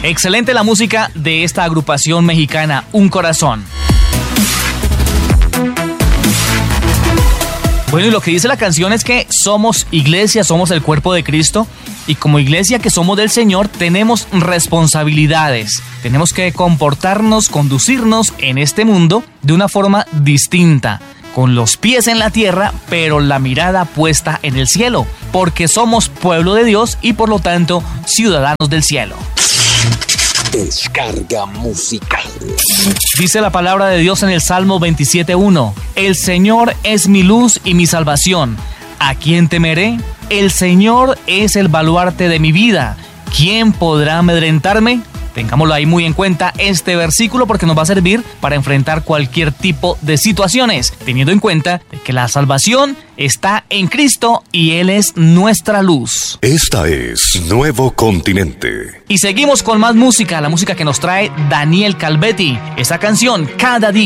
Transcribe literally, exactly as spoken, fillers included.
Excelente la música de esta agrupación mexicana, Un Corazón. Bueno, y lo que dice la canción es que somos iglesia, somos el cuerpo de Cristo, y como iglesia que somos del Señor tenemos responsabilidades. Tenemos que comportarnos, conducirnos en este mundo de una forma distinta, con los pies en la tierra, pero la mirada puesta en el cielo, porque somos pueblo de Dios y por lo tanto ciudadanos del cielo. Descarga musical. Dice la palabra de Dios en el Salmo veintisiete uno: El Señor es mi luz y mi salvación. ¿A quién temeré? El Señor es el baluarte de mi vida. ¿Quién podrá amedrentarme? Tengámoslo ahí muy en cuenta este versículo porque nos va a servir para enfrentar cualquier tipo de situaciones, teniendo en cuenta que la salvación está en Cristo y Él es nuestra luz. Esta es Nuevo Continente. Y seguimos con más música, la música que nos trae Daniel Calvetti. Esa canción, Cada Día.